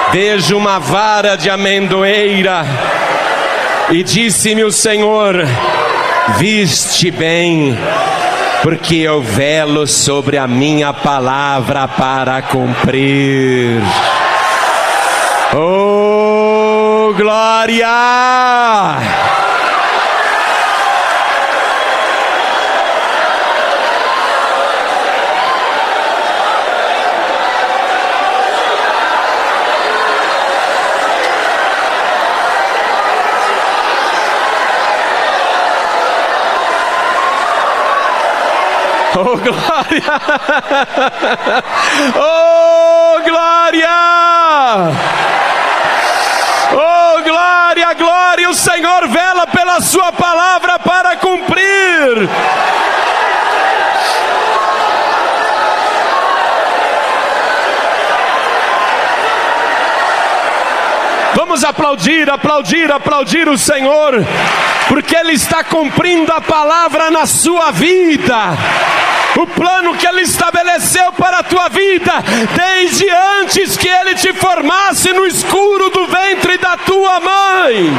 vejo uma vara de amendoeira, e disse-me o Senhor: viste bem, porque eu velo sobre a minha palavra para cumprir. Oh, glória! Oh, glória! Oh, glória! Oh, glória, glória! O Senhor vela pela sua palavra para cumprir. Vamos aplaudir, aplaudir, aplaudir o Senhor, porque Ele está cumprindo a palavra na sua vida. O plano que Ele estabeleceu para a tua vida, desde antes que Ele te formasse no escuro do ventre da tua mãe.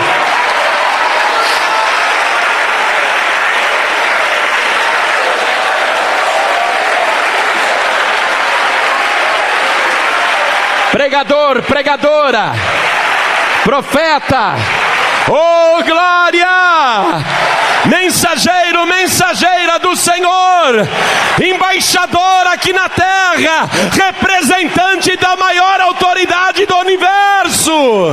Pregador, pregadora, profeta, oh glória! Mensageiro, mensageira do Senhor, embaixador aqui na terra, representante da maior autoridade do universo.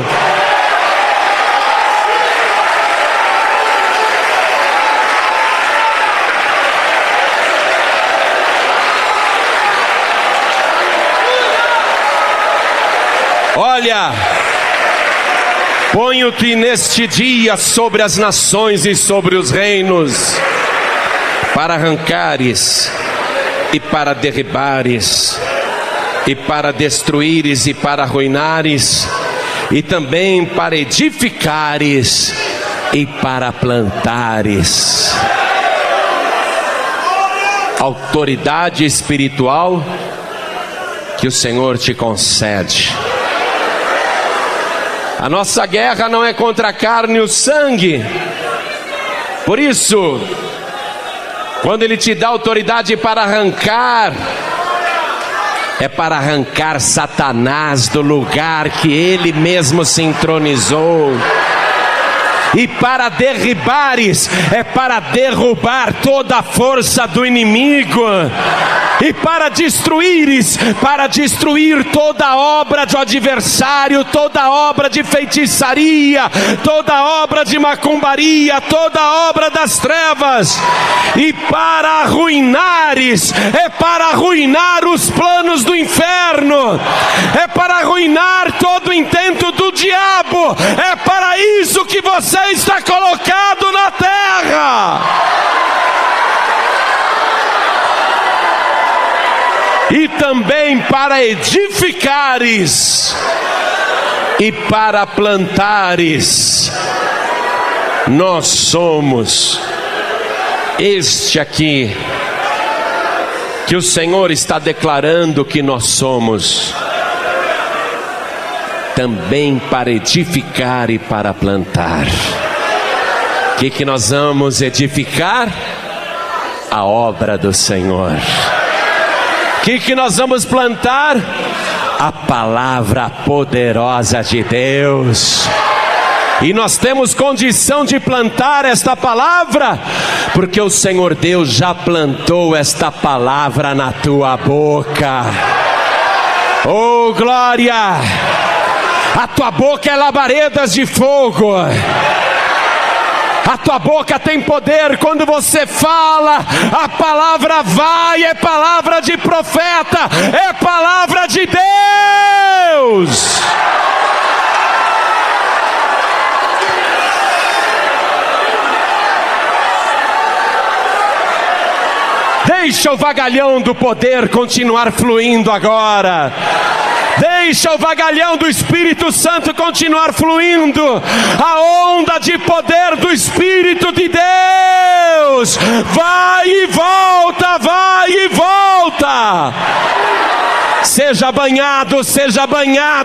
Olha, ponho-te neste dia sobre as nações e sobre os reinos, para arrancares e para derribares, e para destruíres e para arruinares, e também para edificares e para plantares. Autoridade espiritual que o Senhor te concede. A nossa guerra não é contra a carne e o sangue. Por isso, quando Ele te dá autoridade para arrancar, é para arrancar Satanás do lugar que Ele mesmo se entronizou. E para derribares, é para derrubar toda a força do inimigo. E para destruíres, para destruir toda obra do adversário, toda obra de feitiçaria, toda obra de macumbaria, toda obra das trevas. E para arruinares, é para arruinar os planos do inferno, é para arruinar todo o intento do diabo. É para isso que você está colocado na terra. E também para edificares e para plantares. Nós somos este aqui que o Senhor está declarando que nós somos, também para edificar e para plantar. O que nós vamos edificar? A obra do Senhor. O que nós vamos plantar? A palavra poderosa de Deus. E nós temos condição de plantar esta palavra, porque o Senhor Deus já plantou esta palavra na tua boca. Oh glória! A tua boca é labaredas de fogo. A tua boca tem poder. Quando você fala, a palavra vai. É palavra de profeta, é palavra de Deus. Deixa o vagalhão do poder continuar fluindo agora. Deixa o vagalhão do Espírito Santo continuar fluindo. A onda de poder do Espírito de Deus vai e volta, vai e volta. Seja banhado, seja banhado.